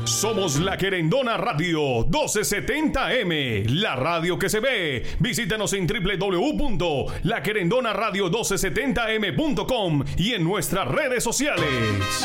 Somos La Querendona Radio 1270M, la radio que se ve. Visítanos en www.laquerendonaradio1270m.com y en nuestras redes sociales.